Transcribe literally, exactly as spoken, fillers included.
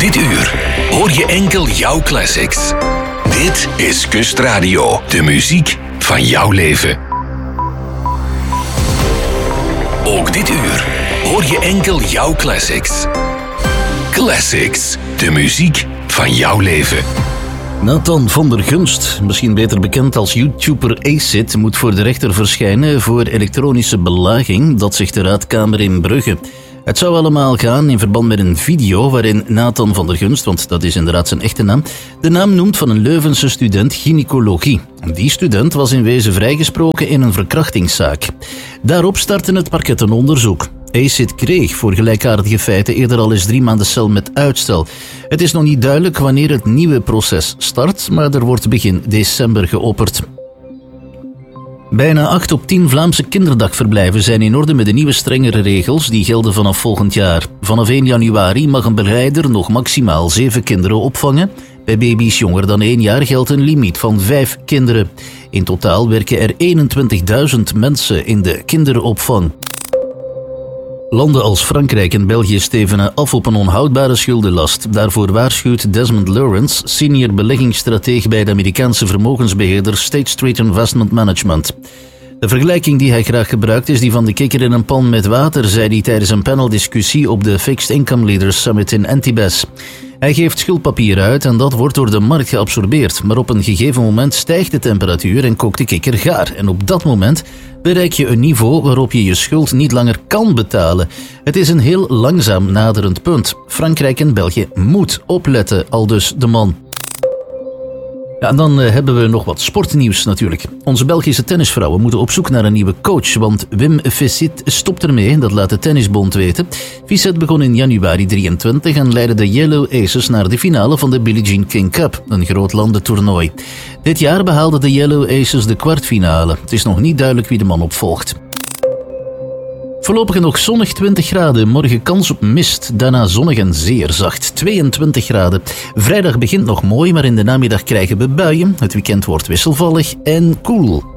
dit uur hoor je enkel jouw classics. Dit is Kustradio, de muziek van jouw leven. Ook dit uur hoor je enkel jouw classics. Classics, de muziek van jouw leven. Nathan van der Gunst, misschien beter bekend als YouTuber Acid, moet voor de rechter verschijnen voor elektronische belaging. Dat zegt de raadkamer in Brugge. Het zou allemaal gaan in verband met een video waarin Nathan van der Gunst, want dat is inderdaad zijn echte naam, de naam noemt van een Leuvense student gynaecologie. Die student was in wezen vrijgesproken in een verkrachtingszaak. Daarop startte het parket een onderzoek. Acid kreeg voor gelijkaardige feiten eerder al eens drie maanden cel met uitstel. Het is nog niet duidelijk wanneer het nieuwe proces start, maar er wordt begin december geopperd. Bijna acht op tien Vlaamse kinderdagverblijven zijn in orde met de nieuwe strengere regels die gelden vanaf volgend jaar. Vanaf één januari mag een begeleider nog maximaal zeven kinderen opvangen. Bij baby's jonger dan één jaar geldt een limiet van vijf kinderen. In totaal werken er eenentwintigduizend mensen in de kinderopvang. Landen als Frankrijk en België stevenen af op een onhoudbare schuldenlast. Daarvoor waarschuwt Desmond Lawrence, senior beleggingsstratege bij de Amerikaanse vermogensbeheerder State Street Investment Management. De vergelijking die hij graag gebruikt is die van de kikker in een pan met water, zei hij tijdens een paneldiscussie op de Fixed Income Leaders Summit in Antibes. Hij geeft schuldpapier uit en dat wordt door de markt geabsorbeerd. Maar op een gegeven moment stijgt de temperatuur en kookt de kikker gaar. En op dat moment bereik je een niveau waarop je je schuld niet langer kan betalen. Het is een heel langzaam naderend punt. Frankrijk en België moet opletten, aldus de man. Ja, en dan uh, hebben we nog wat sportnieuws natuurlijk. Onze Belgische tennisvrouwen moeten op zoek naar een nieuwe coach, want Wim Fissette stopt ermee, dat laat de Tennisbond weten. Fissette begon in januari drieëntwintig en leidde de Yellow Aces naar de finale van de Billie Jean King Cup, een groot landentoernooi. Dit jaar behaalden de Yellow Aces de kwartfinale. Het is nog niet duidelijk wie de man opvolgt. Voorlopig nog zonnig twintig graden, morgen kans op mist, daarna zonnig en zeer zacht, tweeëntwintig graden. Vrijdag begint nog mooi, maar in de namiddag krijgen we buien, het weekend wordt wisselvallig en koel.